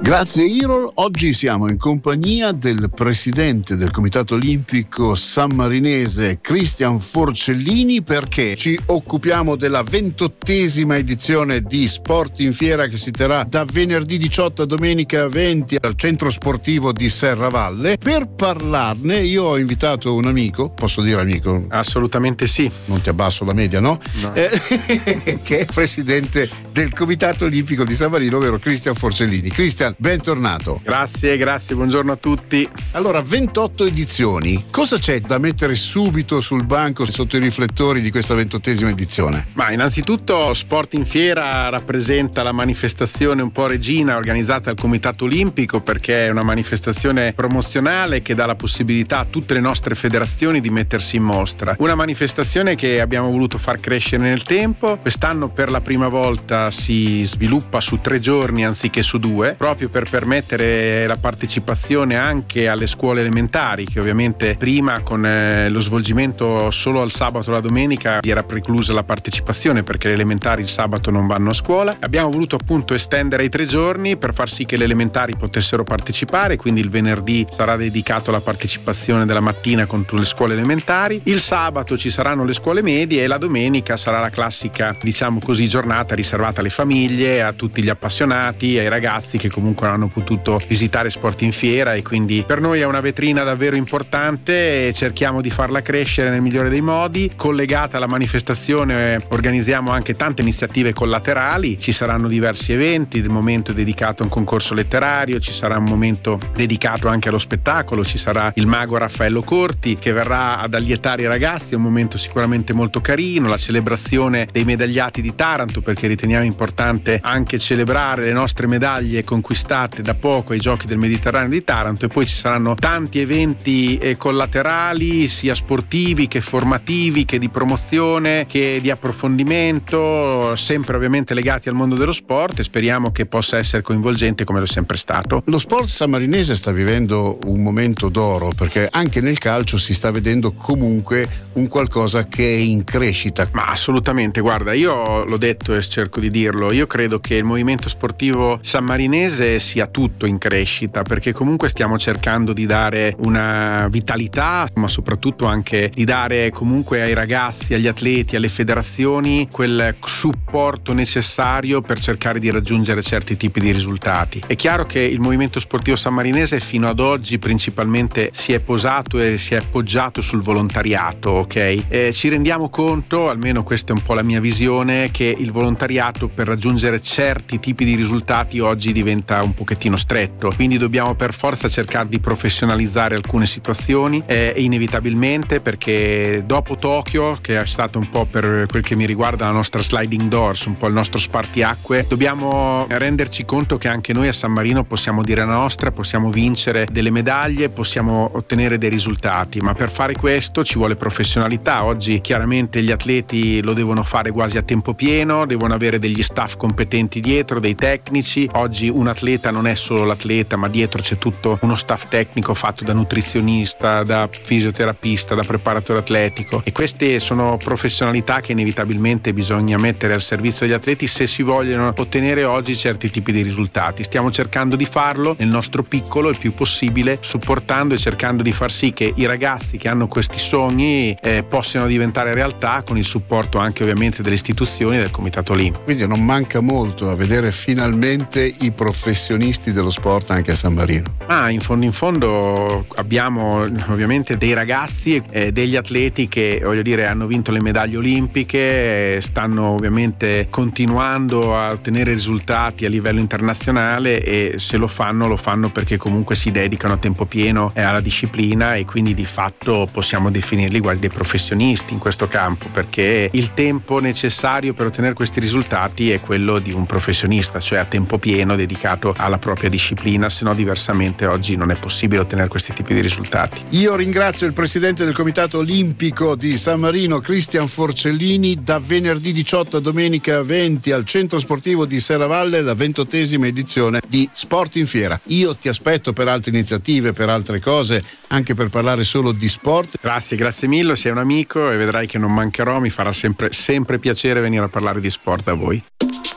Grazie Irol, oggi siamo in compagnia del presidente del Comitato Olimpico Sammarinese Cristian Forcellini, perché ci occupiamo della 28ª edizione di Sport in Fiera che si terrà da venerdì 18 a domenica 20 al centro sportivo di Serravalle. Per parlarne io ho invitato un amico, posso dire amico? Assolutamente sì. Non ti abbasso la media, no? No. Che è presidente del Comitato Olimpico di San Marino, ovvero Cristian Forcellini. Cristian, bentornato. Grazie, buongiorno a tutti. Allora, 28 edizioni, cosa c'è da mettere subito sul banco sotto i riflettori di questa 28ª edizione? Ma innanzitutto Sport in Fiera rappresenta la manifestazione un po' regina organizzata dal Comitato Olimpico, perché è una manifestazione promozionale che dà la possibilità a tutte le nostre federazioni di mettersi in mostra. Una manifestazione che abbiamo voluto far crescere nel tempo. Quest'anno per la prima volta si sviluppa su 3 giorni anziché su 2, proprio per permettere la partecipazione anche alle scuole elementari, che ovviamente prima con lo svolgimento solo al sabato e la domenica era preclusa la partecipazione, perché le elementari il sabato non vanno a scuola. Abbiamo voluto appunto estendere i 3 giorni per far sì che le elementari potessero partecipare, quindi il venerdì sarà dedicato alla partecipazione della mattina con tutte le scuole elementari, il sabato ci saranno le scuole medie e la domenica sarà la classica, diciamo così, giornata riservata alle famiglie, a tutti gli appassionati, ai ragazzi che comunque non hanno potuto visitare Sport in Fiera, e quindi per noi è una vetrina davvero importante e cerchiamo di farla crescere nel migliore dei modi. Collegata alla manifestazione organizziamo anche tante iniziative collaterali, ci saranno diversi eventi, il momento è dedicato a un concorso letterario, ci sarà un momento dedicato anche allo spettacolo, ci sarà il mago Raffaello Corti che verrà ad allietare i ragazzi, è un momento sicuramente molto carino, la celebrazione dei medagliati di Taranto, perché riteniamo importante anche celebrare le nostre medaglie conquistate da poco ai Giochi del Mediterraneo di Taranto, e poi ci saranno tanti eventi collaterali sia sportivi che formativi che di promozione che di approfondimento, sempre ovviamente legati al mondo dello sport, e speriamo che possa essere coinvolgente come lo è sempre stato. Lo sport sammarinese sta vivendo un momento d'oro, perché anche nel calcio si sta vedendo comunque un qualcosa che è in crescita. Ma assolutamente, guarda, io l'ho detto e cerco di dirlo, io credo che il movimento sportivo sammarinese sia tutto in crescita, perché comunque stiamo cercando di dare una vitalità, ma soprattutto anche di dare comunque ai ragazzi, agli atleti, alle federazioni quel supporto necessario per cercare di raggiungere certi tipi di risultati. È chiaro che il movimento sportivo sammarinese fino ad oggi principalmente si è posato e si è appoggiato sul volontariato, ok? Ci rendiamo conto, almeno questa è un po' la mia visione, che il volontariato per raggiungere certi tipi di risultati oggi diventa un pochettino stretto, quindi dobbiamo per forza cercare di professionalizzare alcune situazioni, inevitabilmente, perché dopo Tokyo, che è stato un po' per quel che mi riguarda la nostra sliding doors, un po' il nostro spartiacque, dobbiamo renderci conto che anche noi a San Marino possiamo dire la nostra, possiamo vincere delle medaglie, possiamo ottenere dei risultati, ma per fare questo ci vuole professionalità. Oggi chiaramente gli atleti lo devono fare quasi a tempo pieno, devono avere degli staff competenti dietro, dei tecnici. Oggi un atleta non è solo l'atleta, ma dietro c'è tutto uno staff tecnico fatto da nutrizionista, da fisioterapista, da preparatore atletico, e queste sono professionalità che inevitabilmente bisogna mettere al servizio degli atleti se si vogliono ottenere oggi certi tipi di risultati. Stiamo cercando di farlo nel nostro piccolo il più possibile, supportando e cercando di far sì che i ragazzi che hanno questi sogni possano diventare realtà, con il supporto anche ovviamente delle istituzioni e del Comitato Olimpico. Quindi non manca molto a vedere finalmente i professionisti dello sport anche a San Marino. In fondo abbiamo ovviamente dei ragazzi e degli atleti che, voglio dire, hanno vinto le medaglie olimpiche, stanno ovviamente continuando a ottenere risultati a livello internazionale, e se lo fanno perché comunque si dedicano a tempo pieno alla disciplina, e quindi di fatto possiamo definirli quasi dei professionisti in questo campo, perché il tempo necessario per ottenere questi risultati è quello di un professionista, cioè a tempo pieno dedicato alla propria disciplina, se no diversamente oggi non è possibile ottenere questi tipi di risultati. Io ringrazio il presidente del Comitato Olimpico di San Marino, Cristian Forcellini. Da venerdì 18 a domenica 20 al centro sportivo di Serravalle, la 28ª edizione di Sport in Fiera. Io ti aspetto per altre iniziative, per altre cose, anche per parlare solo di sport. Grazie mille, sei un amico e vedrai che non mancherò, mi farà sempre piacere venire a parlare di sport a voi.